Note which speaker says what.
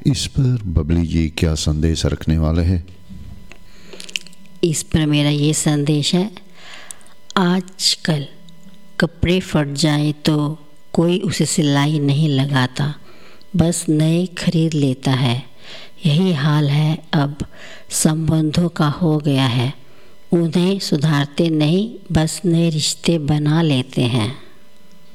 Speaker 1: इस पर बबली जी क्या संदेश रखने वाले हैं?
Speaker 2: इस पर मेरा ये संदेश है, आजकल कपड़े फट जाए तो कोई उसे सिलाई नहीं लगाता, बस नए खरीद लेता है। यही हाल है अब संबंधों का हो गया है। उन्हें सुधारते नहीं, बस नए रिश्ते बना लेते हैं।